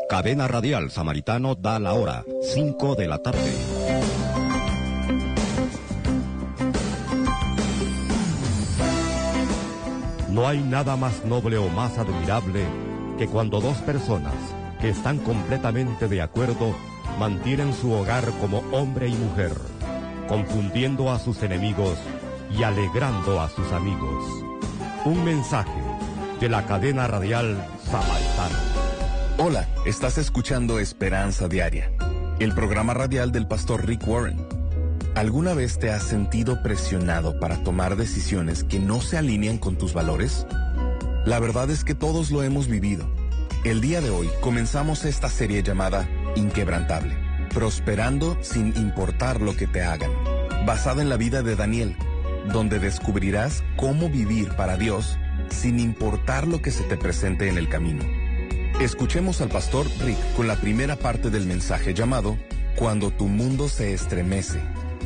Cadena Radial Samaritano da la hora, 5 de la tarde. No hay nada más noble o más admirable que cuando dos personas que están completamente de acuerdo mantienen su hogar como hombre y mujer, confundiendo a sus enemigos y alegrando a sus amigos. Un mensaje de la Cadena Radial Samaritano. Hola, estás escuchando Esperanza Diaria, el programa radial del pastor Rick Warren. ¿Alguna vez te has sentido presionado para tomar decisiones que no se alinean con tus valores? La verdad es que todos lo hemos vivido. El día de hoy comenzamos esta serie llamada Inquebrantable, prosperando sin importar lo que te hagan, basada en la vida de Daniel, donde descubrirás cómo vivir para Dios sin importar lo que se te presente en el camino. Escuchemos al pastor Rick con la primera parte del mensaje llamado Cuando tu mundo se estremece.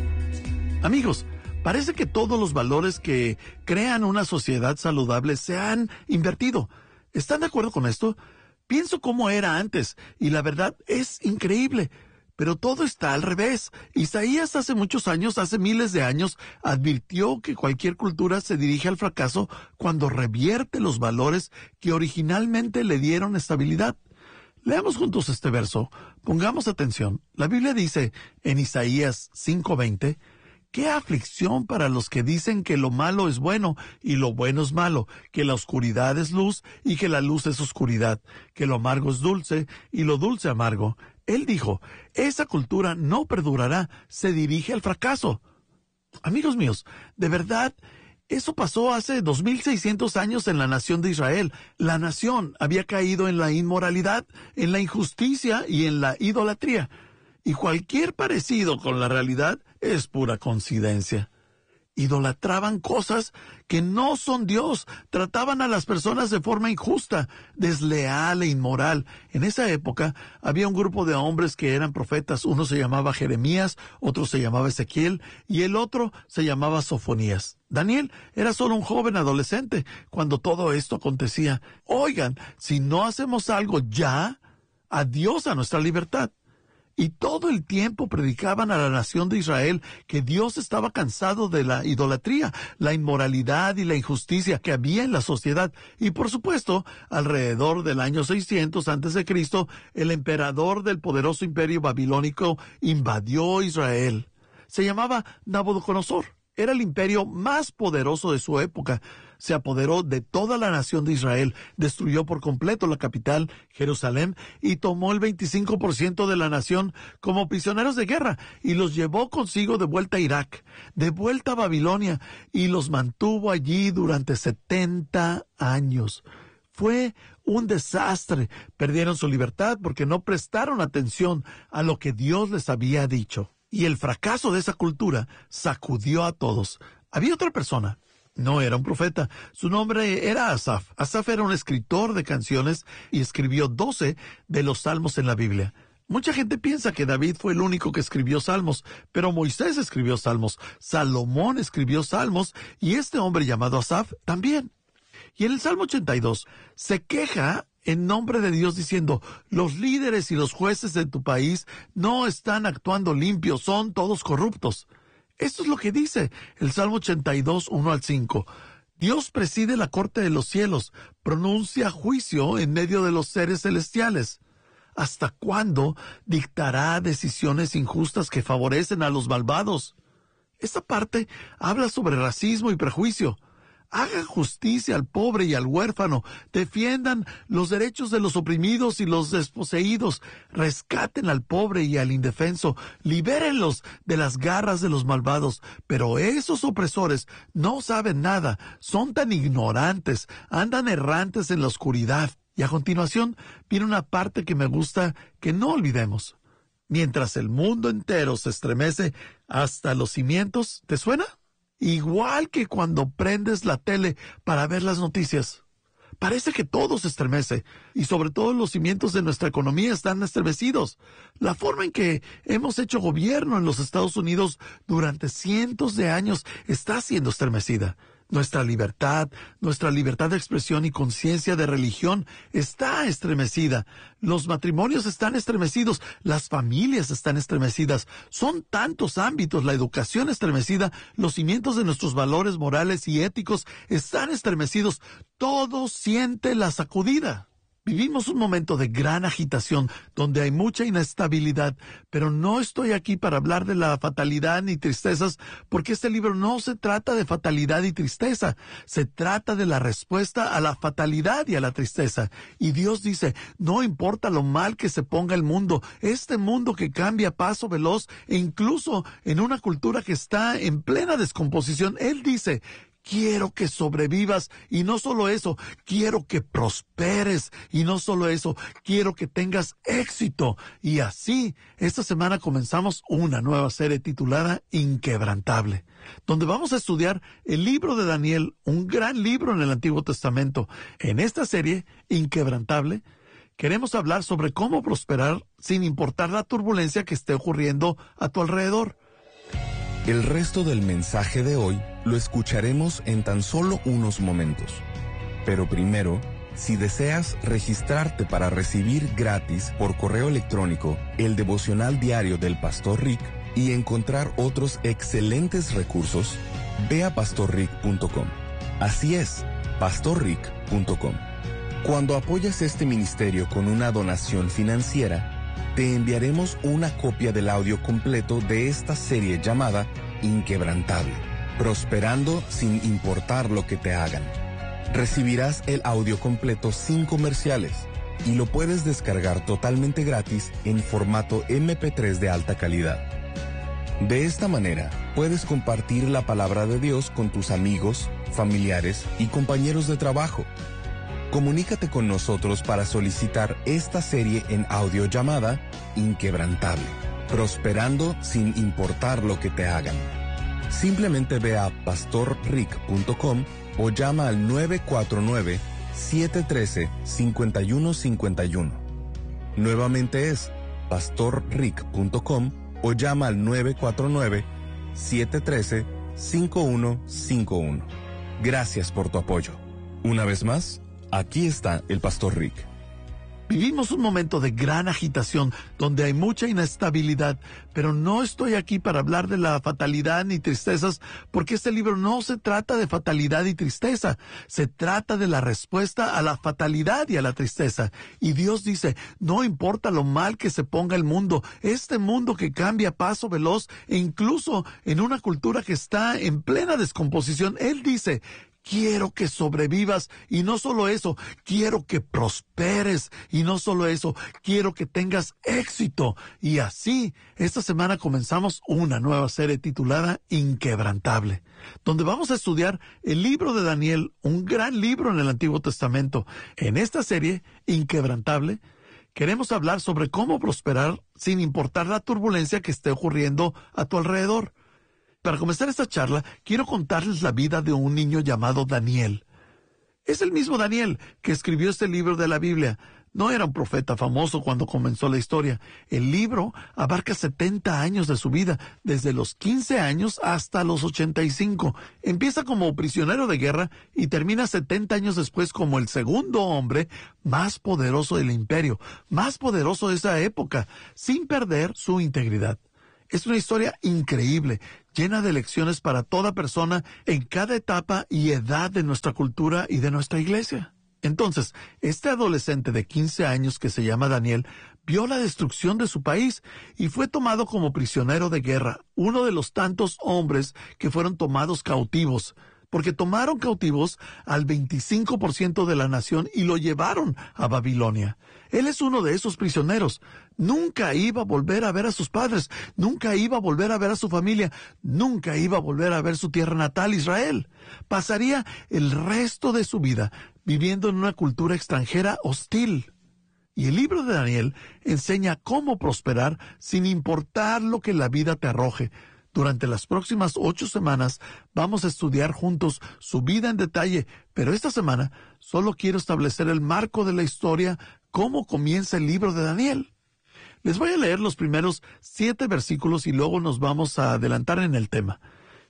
Amigos, parece que todos los valores que crean una sociedad saludable se han invertido. ¿Están de acuerdo con esto? Pienso cómo era antes, y la verdad es increíble. Pero todo está al revés. Isaías hace muchos años, hace miles de años, advirtió que cualquier cultura se dirige al fracaso cuando revierte los valores que originalmente le dieron estabilidad. Leamos juntos este verso. Pongamos atención. La Biblia dice en Isaías 5:20, «¡Qué aflicción para los que dicen que lo malo es bueno y lo bueno es malo, que la oscuridad es luz y que la luz es oscuridad, que lo amargo es dulce y lo dulce amargo!» Él dijo, esa cultura no perdurará, se dirige al fracaso. Amigos míos, de verdad, eso pasó hace 2600 años en la nación de Israel. La nación había caído en la inmoralidad, en la injusticia y en la idolatría. Y cualquier parecido con la realidad es pura coincidencia. Idolatraban cosas que no son Dios, trataban a las personas de forma injusta, desleal e inmoral. En esa época había un grupo de hombres que eran profetas. Uno se llamaba Jeremías, otro se llamaba Ezequiel y el otro se llamaba Sofonías. Daniel era solo un joven adolescente cuando todo esto acontecía. Oigan, si no hacemos algo ya, adiós a nuestra libertad. Y todo el tiempo predicaban a la nación de Israel que Dios estaba cansado de la idolatría, la inmoralidad y la injusticia que había en la sociedad. Y por supuesto, alrededor del año 600 a.C., el emperador del poderoso imperio babilónico invadió Israel. Se llamaba Nabucodonosor. Era el imperio más poderoso de su época. Se apoderó de toda la nación de Israel, destruyó por completo la capital, Jerusalén, y tomó el 25% de la nación como prisioneros de guerra, y los llevó consigo de vuelta a Irak, de vuelta a Babilonia, y los mantuvo allí durante 70 años. Fue un desastre. Perdieron su libertad porque no prestaron atención a lo que Dios les había dicho. Y el fracaso de esa cultura sacudió a todos. Había otra persona. No era un profeta. Su nombre era Asaf. Asaf era un escritor de canciones y escribió 12 de los salmos en la Biblia. Mucha gente piensa que David fue el único que escribió salmos, pero Moisés escribió salmos, Salomón escribió salmos y este hombre llamado Asaf también. Y en el Salmo 82 se queja en nombre de Dios diciendo, los líderes y los jueces de tu país no están actuando limpios, son todos corruptos. Esto es lo que dice el Salmo 82, 1-5. Dios preside la corte de los cielos, pronuncia juicio en medio de los seres celestiales. ¿Hasta cuándo dictará decisiones injustas que favorecen a los malvados? Esta parte habla sobre racismo y prejuicio. Hagan justicia al pobre y al huérfano, defiendan los derechos de los oprimidos y los desposeídos, rescaten al pobre y al indefenso, libérenlos de las garras de los malvados. Pero esos opresores no saben nada, son tan ignorantes, andan errantes en la oscuridad. Y a continuación viene una parte que me gusta que no olvidemos. Mientras el mundo entero se estremece hasta los cimientos, ¿te suena? Igual que cuando prendes la tele para ver las noticias. Parece que todo se estremece, y sobre todo los cimientos de nuestra economía están estremecidos. La forma en que hemos hecho gobierno en los Estados Unidos durante cientos de años está siendo estremecida. Nuestra libertad de expresión y conciencia de religión está estremecida. Los matrimonios están estremecidos, las familias están estremecidas. Son tantos ámbitos, la educación estremecida, los cimientos de nuestros valores morales y éticos están estremecidos. Todo siente la sacudida. Vivimos un momento de gran agitación, donde hay mucha inestabilidad, pero no estoy aquí para hablar de la fatalidad ni tristezas, porque este libro no se trata de fatalidad y tristeza, se trata de la respuesta a la fatalidad y a la tristeza. Y Dios dice, no importa lo mal que se ponga el mundo, este mundo que cambia a paso veloz, e incluso en una cultura que está en plena descomposición, Él dice, quiero que sobrevivas, y no solo eso, quiero que prosperes, y no solo eso, quiero que tengas éxito. Y así, esta semana comenzamos una nueva serie titulada Inquebrantable, donde vamos a estudiar el libro de Daniel, un gran libro en el Antiguo Testamento. En esta serie, Inquebrantable, queremos hablar sobre cómo prosperar sin importar la turbulencia que esté ocurriendo a tu alrededor. El resto del mensaje de hoy lo escucharemos en tan solo unos momentos. Pero primero, si deseas registrarte para recibir gratis por correo electrónico el devocional diario del Pastor Rick y encontrar otros excelentes recursos, ve a pastorrick.com. Así es, pastorrick.com. Cuando apoyas este ministerio con una donación financiera, te enviaremos una copia del audio completo de esta serie llamada Inquebrantable, prosperando sin importar lo que te hagan. Recibirás el audio completo sin comerciales y lo puedes descargar totalmente gratis en formato MP3 de alta calidad. De esta manera, puedes compartir la palabra de Dios con tus amigos, familiares y compañeros de trabajo. Comunícate con nosotros para solicitar esta serie en audio llamada Inquebrantable, prosperando sin importar lo que te hagan. Simplemente ve a pastorrick.com o llama al 949-713-5151. Nuevamente es pastorrick.com o llama al 949-713-5151. Gracias por tu apoyo. Una vez más, aquí está el Pastor Rick. Vivimos un momento de gran agitación, donde hay mucha inestabilidad, pero no estoy aquí para hablar de la fatalidad ni tristezas, porque este libro no se trata de fatalidad y tristeza, se trata de la respuesta a la fatalidad y a la tristeza. Y Dios dice, no importa lo mal que se ponga el mundo, este mundo que cambia a paso veloz, e incluso en una cultura que está en plena descomposición, Él dice, quiero que sobrevivas, y no solo eso, quiero que prosperes, y no solo eso, quiero que tengas éxito. Y así, esta semana comenzamos una nueva serie titulada Inquebrantable, donde vamos a estudiar el libro de Daniel, un gran libro en el Antiguo Testamento. En esta serie, Inquebrantable, queremos hablar sobre cómo prosperar sin importar la turbulencia que esté ocurriendo a tu alrededor. Para comenzar esta charla, quiero contarles la vida de un niño llamado Daniel. Es el mismo Daniel que escribió este libro de la Biblia. No era un profeta famoso cuando comenzó la historia. El libro abarca 70 años de su vida, desde los 15 años hasta los 85. Empieza como prisionero de guerra y termina 70 años después como el segundo hombre más poderoso del imperio, más poderoso de esa época, sin perder su integridad. Es una historia increíble, llena de lecciones para toda persona en cada etapa y edad de nuestra cultura y de nuestra iglesia. Entonces, este adolescente de 15 años que se llama Daniel vio la destrucción de su país y fue tomado como prisionero de guerra, uno de los tantos hombres que fueron tomados cautivos, porque tomaron cautivos al 25% de la nación y lo llevaron a Babilonia. Él es uno de esos prisioneros. Nunca iba a volver a ver a sus padres, nunca iba a volver a ver a su familia, nunca iba a volver a ver su tierra natal, Israel. Pasaría el resto de su vida viviendo en una cultura extranjera hostil. Y el libro de Daniel enseña cómo prosperar sin importar lo que la vida te arroje. Durante las próximas 8 semanas vamos a estudiar juntos su vida en detalle, pero esta semana solo quiero establecer el marco de la historia, cómo comienza el libro de Daniel. Les voy a leer los primeros 7 versículos y luego nos vamos a adelantar en el tema.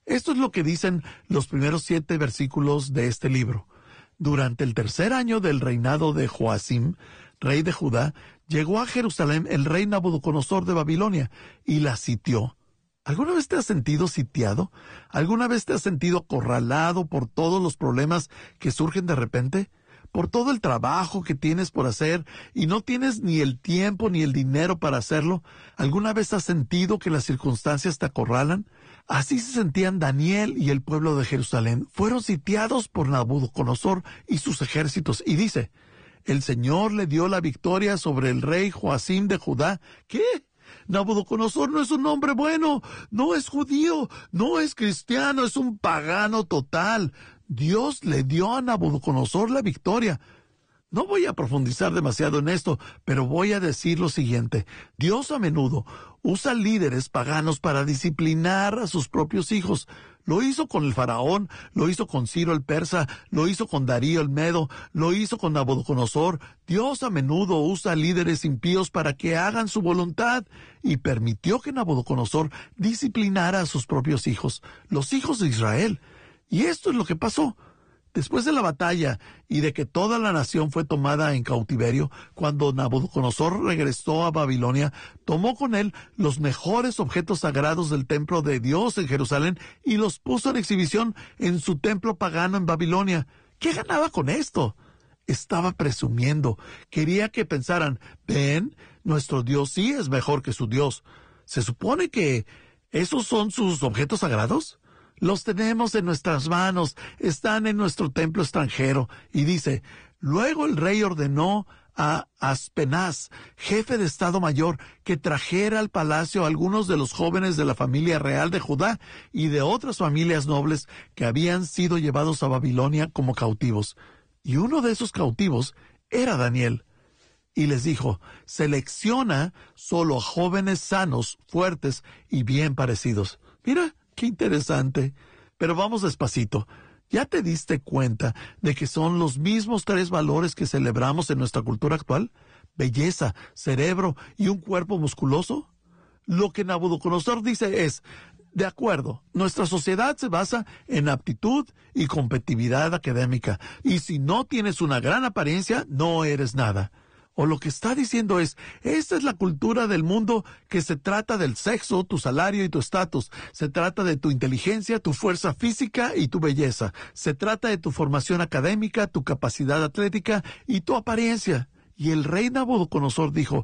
Esto es lo que dicen los primeros 7 versículos de este libro. Durante el 3er año del reinado de Joacim, rey de Judá, llegó a Jerusalén el rey Nabucodonosor de Babilonia y la sitió. ¿Alguna vez te has sentido sitiado? ¿Alguna vez te has sentido acorralado por todos los problemas que surgen de repente? ¿Por todo el trabajo que tienes por hacer y no tienes ni el tiempo ni el dinero para hacerlo? ¿Alguna vez has sentido que las circunstancias te acorralan? Así se sentían Daniel y el pueblo de Jerusalén. Fueron sitiados por Nabucodonosor y sus ejércitos. Y dice, el Señor le dio la victoria sobre el rey Joacim de Judá. ¿Qué? Nabucodonosor no es un hombre bueno, no es judío, no es cristiano, es un pagano total. Dios le dio a Nabucodonosor la victoria. No voy a profundizar demasiado en esto, pero voy a decir lo siguiente. Dios a menudo usa líderes paganos para disciplinar a sus propios hijos. Lo hizo con el faraón, lo hizo con Ciro el persa, lo hizo con Darío el medo, lo hizo con Nabucodonosor. Dios a menudo usa líderes impíos para que hagan su voluntad y permitió que Nabucodonosor disciplinara a sus propios hijos, los hijos de Israel. Y esto es lo que pasó. Después de la batalla y de que toda la nación fue tomada en cautiverio, cuando Nabucodonosor regresó a Babilonia, tomó con él los mejores objetos sagrados del templo de Dios en Jerusalén y los puso en exhibición en su templo pagano en Babilonia. ¿Qué ganaba con esto? Estaba presumiendo. Quería que pensaran, ven, nuestro Dios sí es mejor que su Dios. ¿Se supone que esos son sus objetos sagrados? Los tenemos en nuestras manos, están en nuestro templo extranjero. Y dice, luego el rey ordenó a Aspenaz, jefe de Estado Mayor, que trajera al palacio a algunos de los jóvenes de la familia real de Judá y de otras familias nobles que habían sido llevados a Babilonia como cautivos. Y uno de esos cautivos era Daniel. Y les dijo, selecciona solo a jóvenes sanos, fuertes y bien parecidos. Mira, qué interesante. Pero vamos despacito. ¿Ya te diste cuenta de que son los mismos 3 valores que celebramos en nuestra cultura actual? Belleza, cerebro y un cuerpo musculoso. Lo que Nabucodonosor dice es, de acuerdo, nuestra sociedad se basa en aptitud y competitividad académica, y si no tienes una gran apariencia, no eres nada. O lo que está diciendo es, esta es la cultura del mundo que se trata del sexo, tu salario y tu estatus. Se trata de tu inteligencia, tu fuerza física y tu belleza. Se trata de tu formación académica, tu capacidad atlética y tu apariencia. Y el rey Nabucodonosor dijo,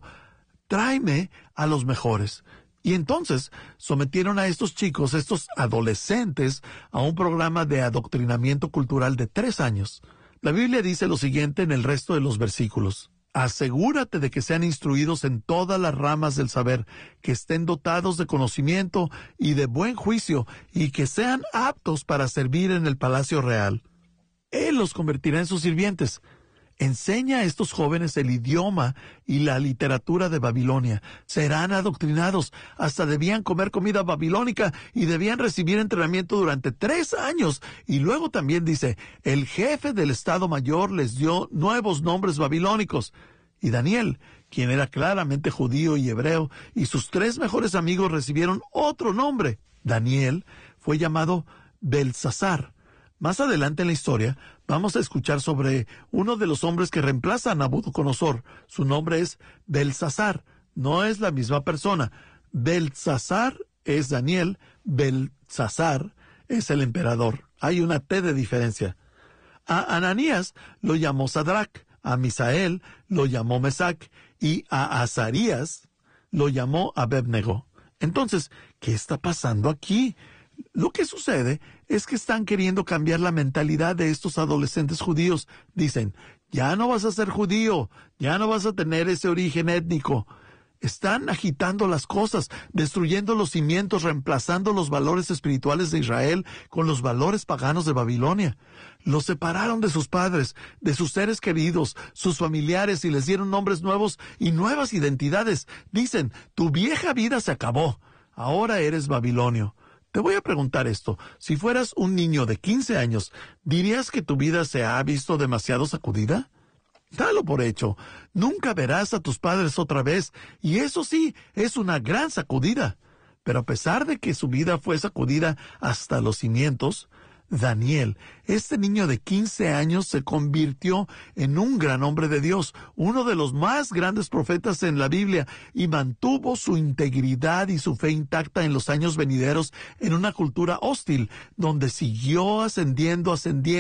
tráeme a los mejores. Y entonces sometieron a estos chicos, estos adolescentes, a un programa de adoctrinamiento cultural de 3 años. La Biblia dice lo siguiente en el resto de los versículos. Asegúrate de que sean instruidos en todas las ramas del saber, que estén dotados de conocimiento y de buen juicio, y que sean aptos para servir en el palacio real. Él los convertirá en sus sirvientes. Enseña a estos jóvenes el idioma y la literatura de Babilonia. Serán adoctrinados, hasta debían comer comida babilónica y debían recibir entrenamiento durante 3 años. Y luego también dice, el jefe del Estado Mayor les dio nuevos nombres babilónicos. Y Daniel, quien era claramente judío y hebreo, y sus 3 mejores amigos recibieron otro nombre. Daniel fue llamado Belsasar. Más adelante en la historia, vamos a escuchar sobre uno de los hombres que reemplaza a Nabucodonosor. Su nombre es Belsasar. No es la misma persona. Belsasar es Daniel, Belsasar es el emperador. Hay una T de diferencia. A Ananías lo llamó Sadrach, a Misael lo llamó Mesac y a Azarías lo llamó Abednego. Entonces, ¿qué está pasando aquí? Lo que sucede es que están queriendo cambiar la mentalidad de estos adolescentes judíos. Dicen, ya no vas a ser judío, ya no vas a tener ese origen étnico. Están agitando las cosas, destruyendo los cimientos, reemplazando los valores espirituales de Israel con los valores paganos de Babilonia. Los separaron de sus padres, de sus seres queridos, sus familiares y les dieron nombres nuevos y nuevas identidades. Dicen, tu vieja vida se acabó, ahora eres babilonio. Te voy a preguntar esto. Si fueras un niño de 15 años, ¿dirías que tu vida se ha visto demasiado sacudida? Dalo por hecho. Nunca verás a tus padres otra vez, y eso sí, es una gran sacudida. Pero a pesar de que su vida fue sacudida hasta los cimientos, Daniel, este niño de 15 años, se convirtió en un gran hombre de Dios, uno de los más grandes profetas en la Biblia, y mantuvo su integridad y su fe intacta en los años venideros en una cultura hostil, donde siguió ascendiendo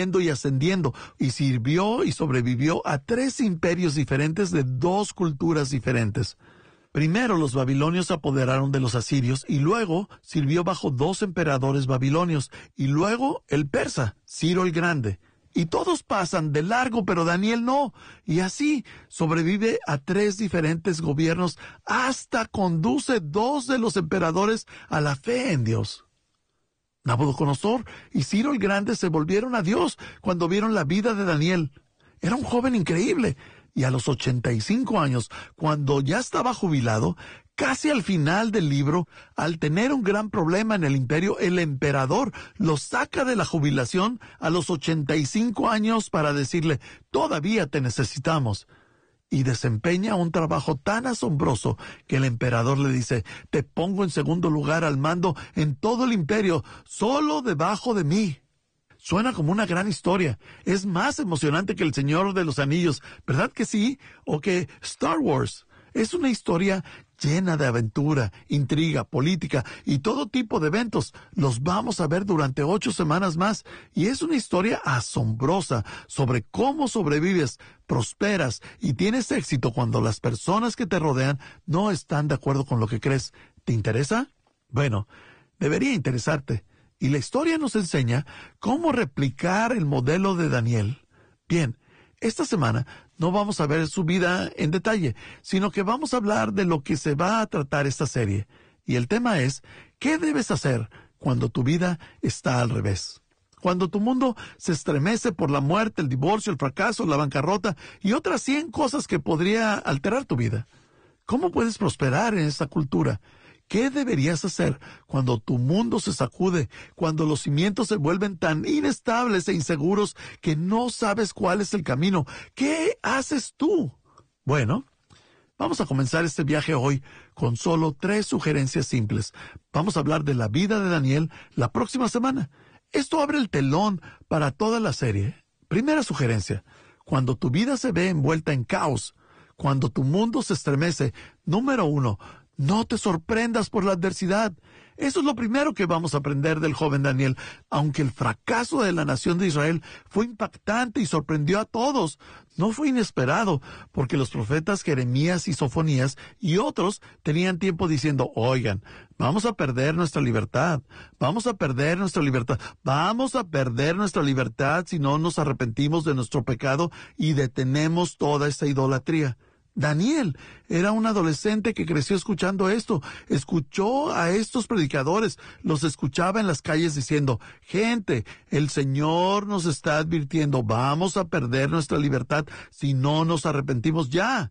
y sirvió y sobrevivió a 3 imperios diferentes de 2 culturas diferentes. Primero los babilonios se apoderaron de los asirios y luego sirvió bajo 2 emperadores babilonios y luego el persa, Ciro el Grande. Y todos pasan de largo, pero Daniel no. Y así sobrevive a 3 diferentes gobiernos hasta conduce 2 de los emperadores a la fe en Dios. Nabucodonosor y Ciro el Grande se volvieron a Dios cuando vieron la vida de Daniel. Era un joven increíble. Y a los 85 años, cuando ya estaba jubilado, casi al final del libro, al tener un gran problema en el imperio, el emperador lo saca de la jubilación a los 85 años para decirle, todavía te necesitamos. Y desempeña un trabajo tan asombroso que el emperador le dice, te pongo en segundo lugar al mando en todo el imperio, solo debajo de mí. Suena como una gran historia. Es más emocionante que El Señor de los Anillos, ¿verdad que sí? O que Star Wars. Es una historia llena de aventura, intriga, política y todo tipo de eventos. Los vamos a ver durante 8 semanas más. Y es una historia asombrosa sobre cómo sobrevives, prosperas y tienes éxito cuando las personas que te rodean no están de acuerdo con lo que crees. ¿Te interesa? Bueno, debería interesarte. Y la historia nos enseña cómo replicar el modelo de Daniel. Bien, esta semana no vamos a ver su vida en detalle, sino que vamos a hablar de lo que se va a tratar esta serie. Y el tema es, ¿qué debes hacer cuando tu vida está al revés? Cuando tu mundo se estremece por la muerte, el divorcio, el fracaso, la bancarrota y otras 100 cosas que podría alterar tu vida. ¿Cómo puedes prosperar en esta cultura? ¿Qué deberías hacer cuando tu mundo se sacude, cuando los cimientos se vuelven tan inestables e inseguros que no sabes cuál es el camino? ¿Qué haces tú? Bueno, vamos a comenzar este viaje hoy con solo 3 sugerencias simples. Vamos a hablar de la vida de Daniel la próxima semana. Esto abre el telón para toda la serie. Primera sugerencia, cuando tu vida se ve envuelta en caos, cuando tu mundo se estremece, número 1, no te sorprendas por la adversidad. Eso es lo primero que vamos a aprender del joven Daniel. Aunque el fracaso de la nación de Israel fue impactante y sorprendió a todos, no fue inesperado, porque los profetas Jeremías y Sofonías y otros tenían tiempo diciendo, oigan, vamos a perder nuestra libertad, vamos a perder nuestra libertad, vamos a perder nuestra libertad si no nos arrepentimos de nuestro pecado y detenemos toda esta idolatría. Daniel era un adolescente que creció escuchando esto, escuchó a estos predicadores, los escuchaba en las calles diciendo, gente, el Señor nos está advirtiendo, vamos a perder nuestra libertad si no nos arrepentimos ya.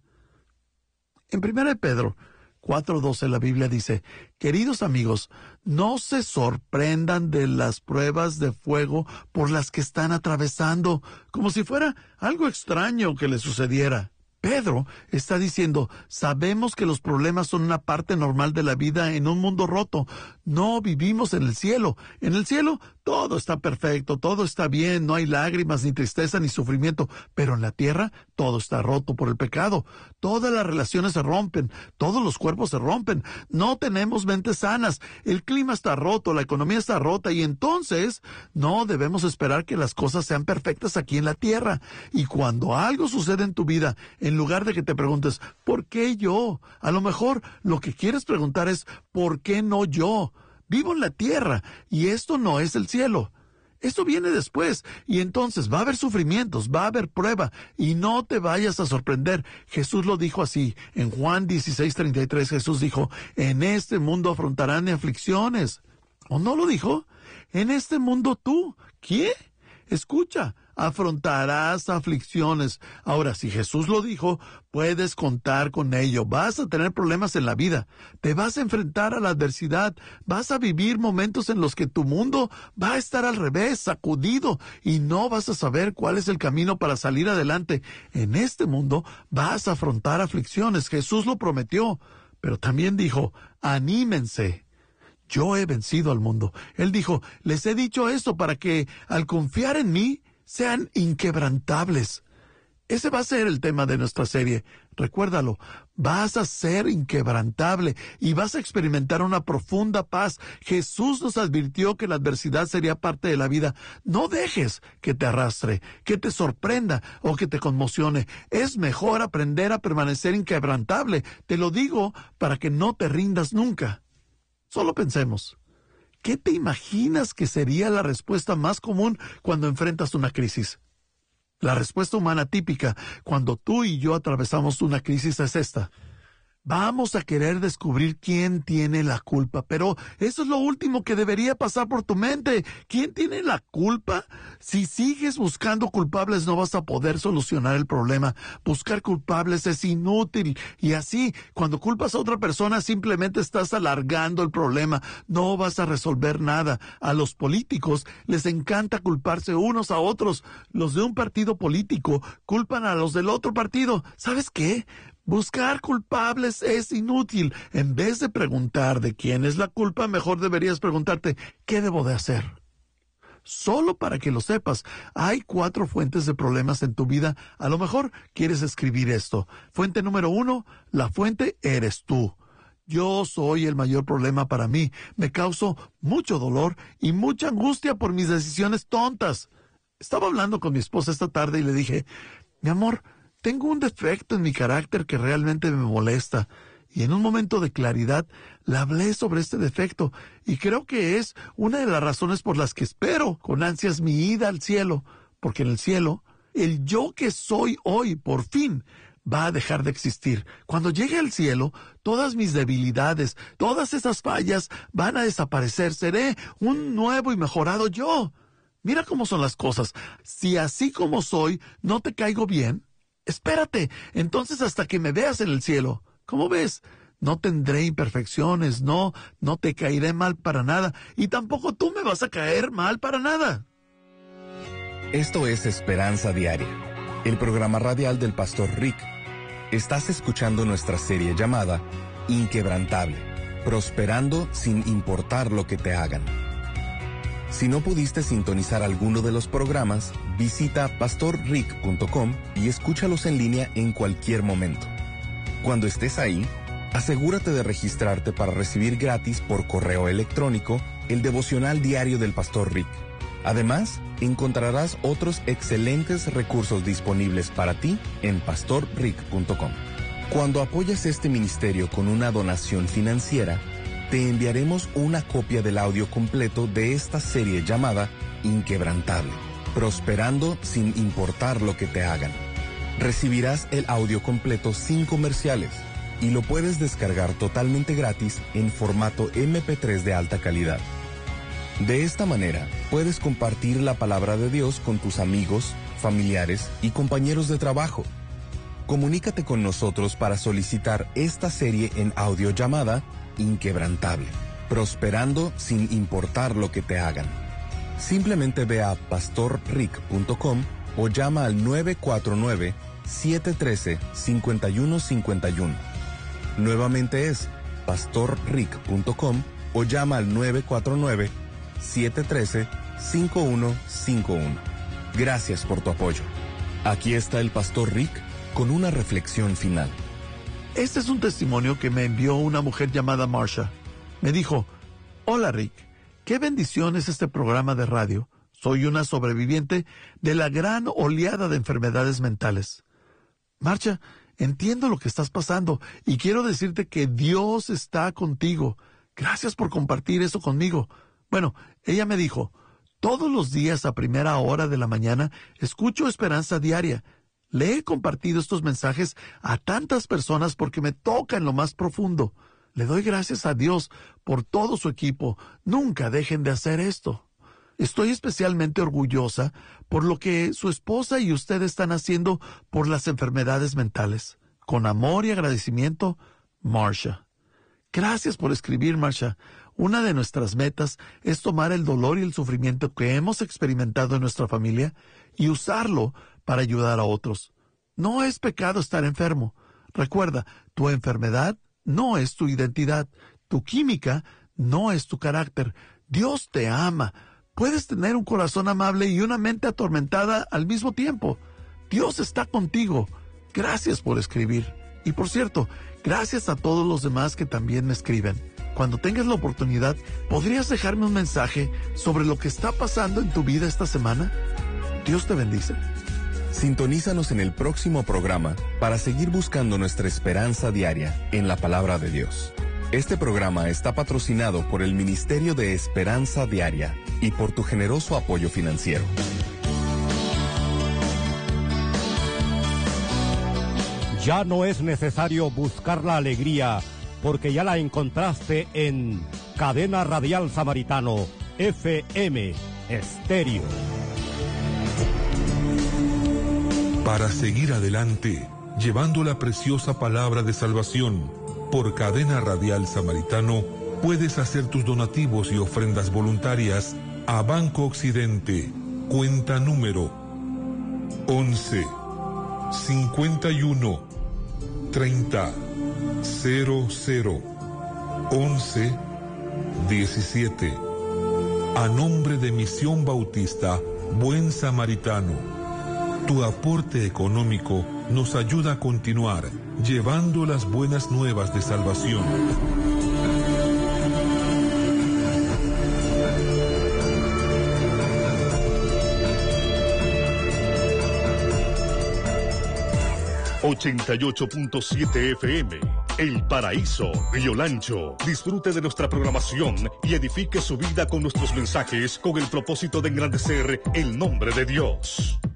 En 1 Pedro 4:12 la Biblia dice, queridos amigos, no se sorprendan de las pruebas de fuego por las que están atravesando, como si fuera algo extraño que les sucediera. Pedro está diciendo, sabemos que los problemas son una parte normal de la vida en un mundo roto. No vivimos en el cielo. En el cielo todo está perfecto, todo está bien, no hay lágrimas, ni tristeza, ni sufrimiento. Pero en la tierra todo está roto por el pecado. Todas las relaciones se rompen, todos los cuerpos se rompen. No tenemos mentes sanas, el clima está roto, la economía está rota y entonces no debemos esperar que las cosas sean perfectas aquí en la tierra. Y cuando algo sucede en tu vida, en lugar de que te preguntes, ¿por qué yo? A lo mejor lo que quieres preguntar es, ¿por qué no yo? Vivo en la tierra y esto no es el cielo. Esto viene después y entonces va a haber sufrimientos, va a haber prueba y no te vayas a sorprender. Jesús lo dijo así. En Juan 16:33 Jesús dijo, en este mundo afrontarán aflicciones. ¿O no lo dijo? En este mundo tú. ¿Qué? Escucha, afrontarás aflicciones. Ahora, si Jesús lo dijo, puedes contar con ello. Vas a tener problemas en la vida. Te vas a enfrentar a la adversidad. Vas a vivir momentos en los que tu mundo va a estar al revés, sacudido, y no vas a saber cuál es el camino para salir adelante. En este mundo vas a afrontar aflicciones. Jesús lo prometió, pero también dijo, anímense. Yo he vencido al mundo. Él dijo, les he dicho esto para que, al confiar en mí, sean inquebrantables. Ese va a ser el tema de nuestra serie. Recuérdalo, vas a ser inquebrantable y vas a experimentar una profunda paz. Jesús nos advirtió que la adversidad sería parte de la vida. No dejes que te arrastre, que te sorprenda o que te conmocione. Es mejor aprender a permanecer inquebrantable. Te lo digo para que no te rindas nunca. Solo pensemos, ¿qué te imaginas que sería la respuesta más común cuando enfrentas una crisis? La respuesta humana típica cuando tú y yo atravesamos una crisis es esta. Vamos a querer descubrir quién tiene la culpa, pero eso es lo último que debería pasar por tu mente. ¿Quién tiene la culpa? Si sigues buscando culpables no vas a poder solucionar el problema. Buscar culpables es inútil. Y así, cuando culpas a otra persona, simplemente estás alargando el problema. No vas a resolver nada. A los políticos les encanta culparse unos a otros. Los de un partido político culpan a los del otro partido. ¿Sabes qué? Buscar culpables es inútil. En vez de preguntar de quién es la culpa, mejor deberías preguntarte, ¿qué debo de hacer? Solo para que lo sepas, hay 4 fuentes de problemas en tu vida. A lo mejor quieres escribir esto. Fuente número 1, la fuente eres tú. Yo soy el mayor problema para mí. Me causo mucho dolor y mucha angustia por mis decisiones tontas. Estaba hablando con mi esposa esta tarde y le dije, mi amor, tengo un defecto en mi carácter que realmente me molesta. Y en un momento de claridad le hablé sobre este defecto y creo que es una de las razones por las que espero con ansias mi ida al cielo, porque en el cielo, el yo que soy hoy, por fin, va a dejar de existir. Cuando llegue al cielo, todas mis debilidades, todas esas fallas van a desaparecer. Seré un nuevo y mejorado yo. Mira cómo son las cosas. Si así como soy no te caigo bien, espérate, entonces hasta que me veas en el cielo. ¿Cómo ves? No tendré imperfecciones, no te caeré mal para nada, y tampoco tú me vas a caer mal para nada. Esto es Esperanza Diaria, el programa radial del Pastor Rick. Estás escuchando nuestra serie llamada Inquebrantable, prosperando sin importar lo que te hagan. Si no pudiste sintonizar alguno de los programas, visita pastorrick.com y escúchalos en línea en cualquier momento. Cuando estés ahí, asegúrate de registrarte para recibir gratis por correo electrónico el devocional diario del Pastor Rick. Además, encontrarás otros excelentes recursos disponibles para ti en pastorrick.com. Cuando apoyas este ministerio con una donación financiera, te enviaremos una copia del audio completo de esta serie llamada Inquebrantable, prosperando sin importar lo que te hagan. Recibirás el audio completo sin comerciales y lo puedes descargar totalmente gratis en formato MP3 de alta calidad. De esta manera, puedes compartir la palabra de Dios con tus amigos, familiares y compañeros de trabajo. Comunícate con nosotros para solicitar esta serie en audio llamada Inquebrantable, prosperando sin importar lo que te hagan. Simplemente ve a pastorrick.com o llama al 949-713-5151. Nuevamente es pastorrick.com o llama al 949-713-5151. Gracias por tu apoyo. Aquí está el Pastor Rick con una reflexión final. Este es un testimonio que me envió una mujer llamada Marsha. Me dijo, hola Rick, qué bendición es este programa de radio. Soy una sobreviviente de la gran oleada de enfermedades mentales. Marsha, entiendo lo que estás pasando y quiero decirte que Dios está contigo. Gracias por compartir eso conmigo. Bueno, ella me dijo, todos los días a primera hora de la mañana escucho Esperanza Diaria. Le he compartido estos mensajes a tantas personas porque me toca en lo más profundo. Le doy gracias a Dios por todo su equipo. Nunca dejen de hacer esto. Estoy especialmente orgullosa por lo que su esposa y usted están haciendo por las enfermedades mentales. Con amor y agradecimiento, Marsha. Gracias por escribir, Marsha. Una de nuestras metas es tomar el dolor y el sufrimiento que hemos experimentado en nuestra familia y usarlo para ayudar a otros. No es pecado estar enfermo. Recuerda, tu enfermedad no es tu identidad. Tu química no es tu carácter. Dios te ama. Puedes tener un corazón amable y una mente atormentada al mismo tiempo. Dios está contigo. Gracias por escribir. Y por cierto, gracias a todos los demás que también me escriben. Cuando tengas la oportunidad, ¿podrías dejarme un mensaje sobre lo que está pasando en tu vida esta semana? Dios te bendice. Sintonízanos en el próximo programa para seguir buscando nuestra esperanza diaria en la palabra de Dios. Este programa está patrocinado por el Ministerio de Esperanza Diaria y por tu generoso apoyo financiero. Ya no es necesario buscar la alegría, porque ya la encontraste en Cadena Radial Samaritano, FM Estéreo. Para seguir adelante, llevando la preciosa palabra de salvación, por Cadena Radial Samaritano, puedes hacer tus donativos y ofrendas voluntarias a Banco Occidente, cuenta número 11 51 30 00 11 17. A nombre de Misión Bautista Buen Samaritano. Tu aporte económico nos ayuda a continuar llevando las buenas nuevas de salvación. ...88.7 FM... El Paraíso, Río Lancho. Disfrute de nuestra programación y edifique su vida con nuestros mensajes con el propósito de engrandecer el nombre de Dios.